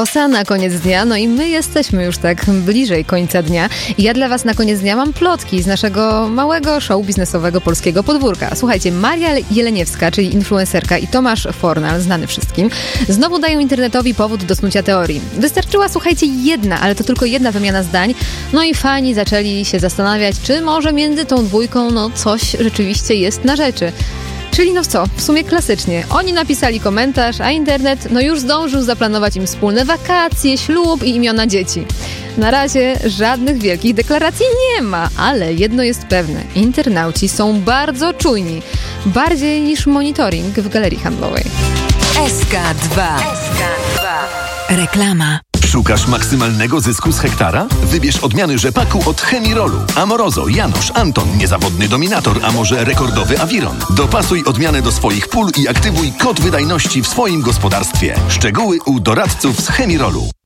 Kosa na koniec dnia, no i my jesteśmy już tak bliżej końca dnia. I ja dla was na koniec dnia mam plotki z naszego małego show biznesowego polskiego podwórka. Słuchajcie, Maria Jeleniewska, czyli influencerka, i Tomasz Fornal, znany wszystkim, znowu dają internetowi powód do snucia teorii. Wystarczyła, słuchajcie, jedna, ale to tylko jedna wymiana zdań, no i fani zaczęli się zastanawiać, czy może między tą dwójką coś rzeczywiście jest na rzeczy. Czyli w sumie klasycznie. Oni napisali komentarz, a internet już zdążył zaplanować im wspólne wakacje, ślub i imiona dzieci. Na razie żadnych wielkich deklaracji nie ma, ale jedno jest pewne. Internauci są bardzo czujni. Bardziej niż monitoring w galerii handlowej. SK2. Reklama. Szukasz maksymalnego zysku z hektara? Wybierz odmiany rzepaku od Chemirolu. Amorozo, Janosz, Anton, niezawodny dominator, a może rekordowy Awiron. Dopasuj odmianę do swoich pól i aktywuj kod wydajności w swoim gospodarstwie. Szczegóły u doradców z Chemirolu.